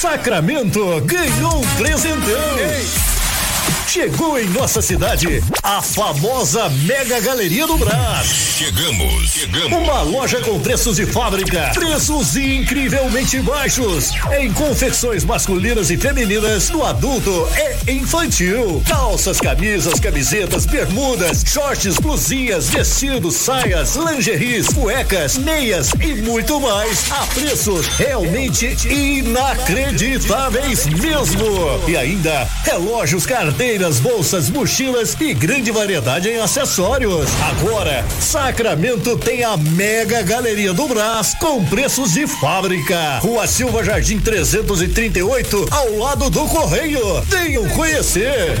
Sacramento ganhou um presentão. Chegou em nossa cidade a famosa Mega Galeria do Brás. Chegamos. Uma loja com preços de fábrica, preços incrivelmente baixos, em confecções masculinas e femininas, do adulto e infantil. Calças, camisas, camisetas, bermudas, shorts, blusinhas, vestidos, saias, lingeries, cuecas, meias e muito mais, a preços realmente inacreditáveis mesmo. E ainda relógios, carteiras, bolsas, mochilas e grande variedade em acessórios. Agora, Sacramento tem a Mega Galeria do Brás com preços de fábrica. Rua Silva Jardim 338, ao lado do Correio. Venham conhecer.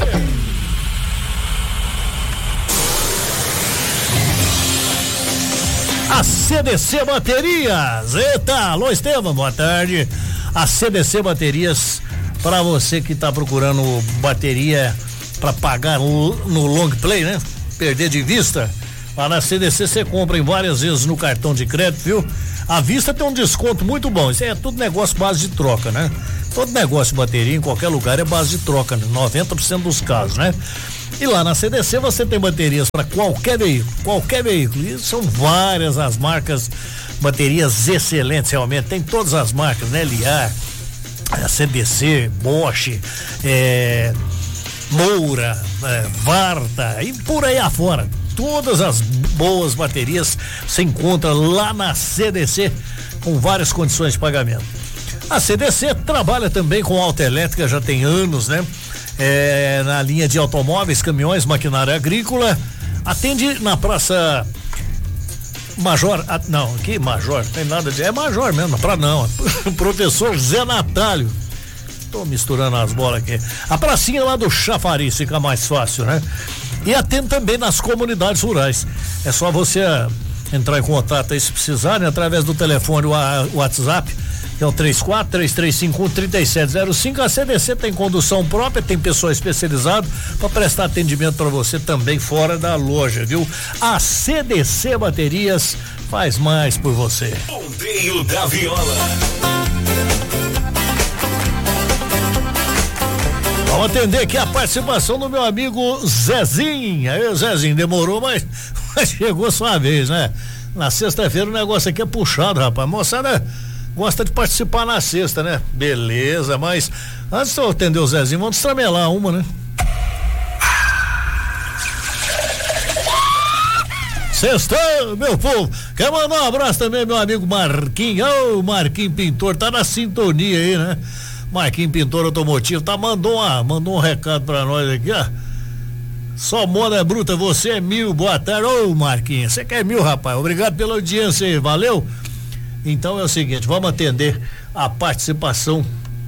A CDC Baterias. Eita, alô Estevam, boa tarde. A CDC Baterias, para você que tá procurando bateria para pagar no long play, né? Perder de vista, lá na CDC você compra em várias vezes no cartão de crédito, viu? À vista tem um desconto muito bom. Isso é tudo negócio base de troca, né? Todo negócio de bateria em qualquer lugar é base de troca, né? 90% dos casos, né? E lá na CDC você tem baterias para qualquer veículo. E são várias as marcas, baterias excelentes realmente. Tem todas as marcas, né? Liar, CDC, Bosch, Moura, Varta e por aí afora. Todas as boas baterias se encontram lá na CDC com várias condições de pagamento. A CDC trabalha também com autoelétrica, já tem anos, né? Na linha de automóveis, caminhões, maquinária agrícola. Atende na Praça Major, não, que Major, não tem nada de, é Major mesmo, Professor Zé Natálio. Tô misturando as bolas aqui. A pracinha lá do Chafariz fica mais fácil, né? E atende também nas comunidades rurais. É só você entrar em contato aí se precisar, né? Através do telefone, o WhatsApp, que é o 34-3351-3705. A CDC tem condução própria, tem pessoa especializada para prestar atendimento para você também fora da loja, viu? A CDC Baterias faz mais por você. Ponteio da Viola. Vamos atender aqui a participação do meu amigo Zezinho. Aí, Zezinho, demorou, mas chegou sua vez, né? Na sexta-feira o negócio aqui é puxado, rapaz. Moçada gosta de participar na sexta, né? Beleza, mas antes de eu atender o Zezinho, vamos estramelar uma, né? Sextou, meu povo. Quer mandar um abraço também, meu amigo Marquinhos. Ô, Marquinhos Pintor, tá na sintonia aí, né? Marquinhos Pintor Automotivo, mandou um recado pra nós aqui, ó. Só moda bruta, você é 1000, boa tarde. Ô, Marquinhos, você quer 1000, rapaz? Obrigado pela audiência aí, valeu? Então é o seguinte, vamos atender a participação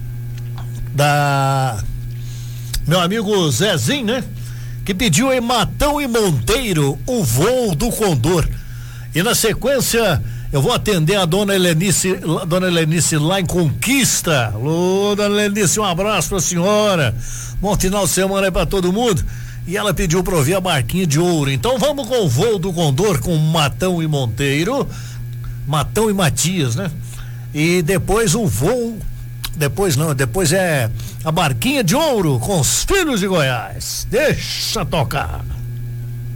da meu amigo Zezinho, né? Que pediu em Matão e Monteiro o Voo do Condor. E na sequência eu vou atender a dona Helenice lá em Conquista. Alô, dona Helenice, um abraço pra senhora. Bom final de semana aí pra todo mundo. E ela pediu pra ouvir a Barquinha de Ouro. Então vamos com o Voo do Condor com Matão e Monteiro. Matão e Matias, né? E depois o voo. Depois é a Barquinha de Ouro com os Filhos de Goiás. Deixa tocar.